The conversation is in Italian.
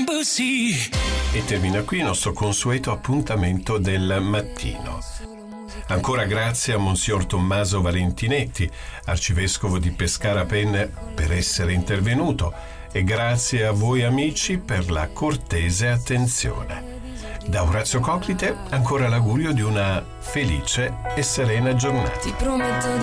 E termina qui il nostro consueto appuntamento del mattino. Ancora grazie a Monsignor Tommaso Valentinetti, arcivescovo di Pescara Penne, per essere intervenuto, e grazie a voi amici per la cortese attenzione. Da Orazio Coclite ancora l'augurio di una felice e serena giornata. Ti prometto